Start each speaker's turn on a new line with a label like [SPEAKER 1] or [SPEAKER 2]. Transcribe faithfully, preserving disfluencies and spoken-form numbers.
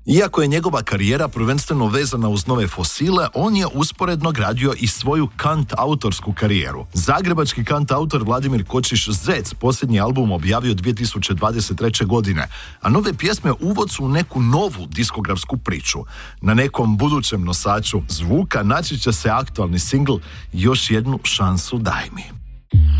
[SPEAKER 1] Iako je njegova karijera prvenstveno vezana uz nove fosile, on je usporedno gradio i svoju kant-autorsku karijeru. Zagrebački kant-autor Vladimir Kočiš-Zec posljednji album objavio dvije tisuće dvadeset treće. godine, a nove pjesme uvod su u neku novu diskografsku priču. Na nekom budućem nosaču zvuka naći će se aktualni singl Još jednu šansu daj mi.